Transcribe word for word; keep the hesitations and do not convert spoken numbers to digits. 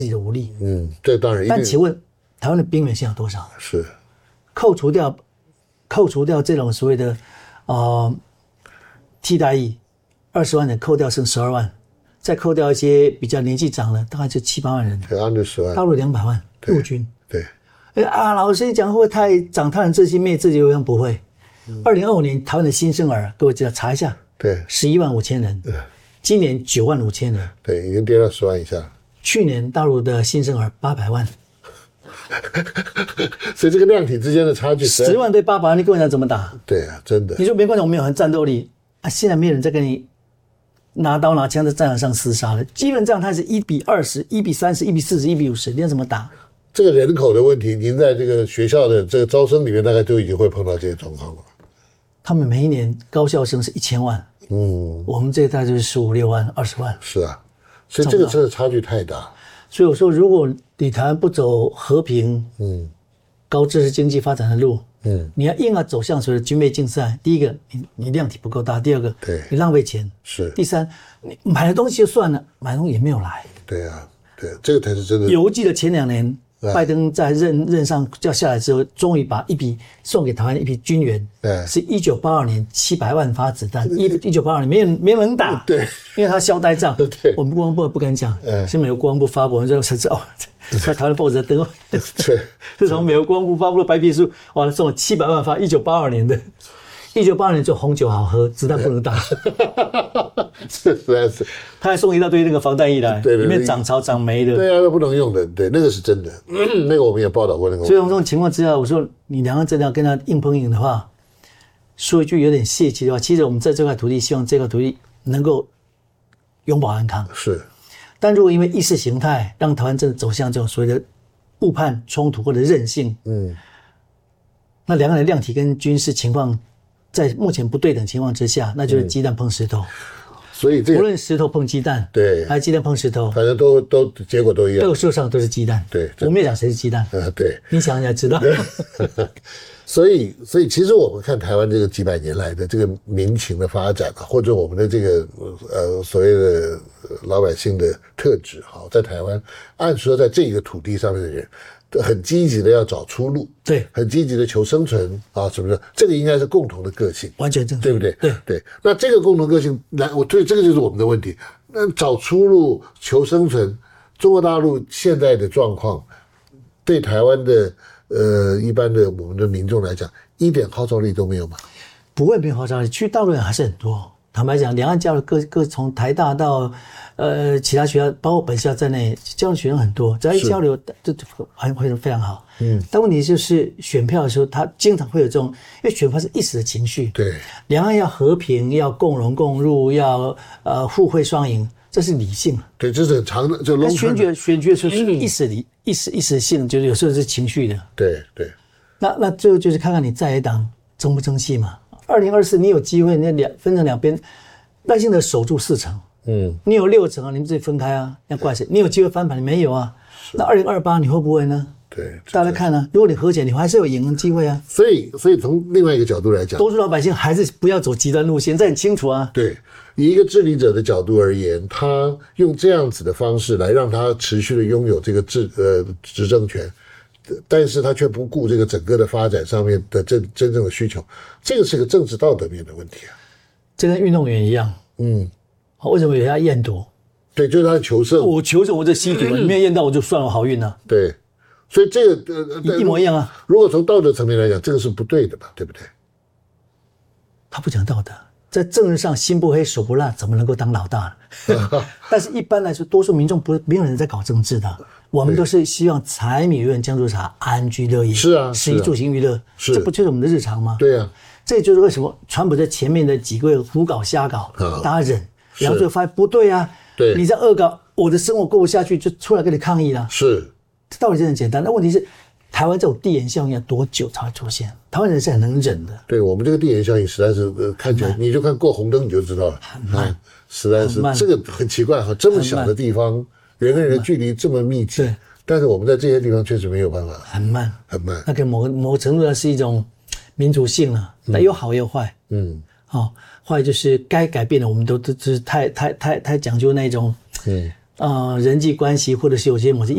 自己的武力。 嗯，这当然一定。 但请问台湾的兵员现在有多少？ 是扣除掉扣除掉这种所谓的呃替代役，二十万人扣掉剩十二万，再扣掉一些比较年纪长的，大概就七八万人。 对，二十万。 大陆两百万陆军。 对。 哎啊，老师讲会不会太长他人志气灭自己油？不会。二零二五年台湾的新生儿，各位记得查一下。 对。 十一万五千人。对。今年九万五千人。 对，已经跌到十万以下。 去年大陆的新生儿八百万。 所以这个量体之间的差距， 十万对八百万，你跟我讲怎么打？ 对啊，真的。 你说没关系，我们有很战斗力啊，现在没有人在跟你拿刀拿枪在战场上厮杀了，基本上它是一比二十、一比三十、一比四十、一比五十，你要怎么打？ 这个人口的问题，您在这个学校的这个招生里面，大概都已经会碰到这些状况了。 他们每一年高校生是一千万，嗯，我们这大概就是十五六万、二十万。 是啊，所以这个真的差距太大。 所以我说，如果你台湾不走和平、嗯、高知识经济发展的路，嗯，你要硬要走向所谓的军备竞赛，第一个，你你量体不够大；第二个， 对， 你浪费钱； 是； 第三，你买的东西就算了，买的东西也没有来。 对啊，对，这个才是真的。 犹记得前两年，拜登在任任上叫下来之后，终于把一笔送给台湾的一批军援，对，是一九八二年七百万发子弹，一一九八二年没人没人打， 对， 因为他消呆仗， 对， 我们国防部不敢讲，是美国国防部发布，我们就才知道，在台湾报纸登，对，是从美国国防部发布的白皮书，哇，送了七百万发，一九八二年的。一九八二年就红酒好喝，子弹不能打， 是实在是。 他还送一大堆那个防弹衣来，对对对，里面长草长霉的。 对啊，那不能用的，对，那个是真的。嗯、那个我们也报道过那个。 所以这种情况之下，我说你两岸真的要跟他硬碰硬的话，说一句有点泄气的话，其实我们在这块土地希望这块土地能够永保安康。 是。 但如果因为意识形态让台湾真的走向这种所谓的误判冲突或者韧性，嗯，那两岸的量体跟军事情况。在目前不对等情况之下，那就是鸡蛋碰石头。嗯、 所以这无论石头碰鸡蛋， 对， 还是鸡蛋碰石头， 反正都都结果都一样。 都树上都是鸡蛋。 对， 我们也讲谁是鸡蛋。 呃，对， 你想一下知道。 所以，所以其实我们看台湾这个几百年来的这个民情的发展啊，或者我们的这个呃所谓的老百姓的特质，好，在台湾，按说在这个土地上面的人。很积极的要找出路， 对，很积极的求生存啊，是不是？这个应该是共同的个性， 完全正确， 对不对？ 对对。那这个共同个性，来，我对这个就是我们的问题。那找出路、求生存，中国大陆现在的状况，对台湾的呃一般的我们的民众来讲，一点号召力都没有吗？ 不会没有号召力，去大陆人还是很多。坦白讲，两岸交流各各从台大到呃其他学校，包括本校在内，交流学生很多，只要一交流，就还会非常好。嗯，但问题就是选票的时候，他经常会有这种，因为选票是一时的情绪。 对， 两岸要和平，要共荣共入，要呃互惠双赢，这是理性。 对，这是很长的，就龙。 选举选举的时候是一时理、一时一时性，就是有时候是情绪的。 对对。 那那最后就是看看你在野党争不争气嘛。二零二四你有机会，那两分成两边，耐心的守住四成，嗯，你有六成啊，你们自己分开啊，要怪谁？你有机会翻盘，你没有啊？那二零二八你会不会呢？ 对， 大家看啊，如果你和解，你还是有赢的机会啊。 所以，所以从另外一个角度来讲， 多数老百姓还是不要走极端路线，这很清楚啊。 对，以一个治理者的角度而言，他用这样子的方式来让他持续的拥有这个治呃执政权。但是他却不顾这个整个的发展上面的真真正的需求，这个是个政治道德面的问题啊。 这跟运动员一样，嗯，为什么有人要验毒？ 对，就是他求胜。 我求胜，我这吸毒，你没有验到，我就算我好运啊。 对，所以这个呃一模一样啊。 如果从道德层面来讲，这个是不对的吧？对不对？ 他不讲道德，在政治上心不黑手不辣，怎么能够当老大呢？但是一般来说，多数民众不没有人在搞政治的。我们都是希望柴米油盐酱醋茶安居乐业， 是啊， 食衣住行娱乐，这不就是我们的日常吗？ 对啊， 这就是为什么川普在前面的几个月胡搞瞎搞，大家忍，然后最后发现不对啊， 对， 你在恶搞，我的生活过不下去，就出来跟你抗议了。 是， 这道理是很简单，但问题是，台湾这种递延效应要多久才会出现？台湾人是很能忍的。 对，我们这个递延效应实在是、呃、看起来，你就看过红灯你就知道了， 很慢， 啊、实在是这个很奇怪哈，这么小的地方。人跟人的距离这么密集，但是我们在这些地方确实没有办法， 很慢， 很慢。 那个某某个程度上是一种民族性了，但有好也有坏。嗯，好，坏就是该改变的，我们都都是太太太太讲究那种，嗯，呃，人际关系或者是有些某些。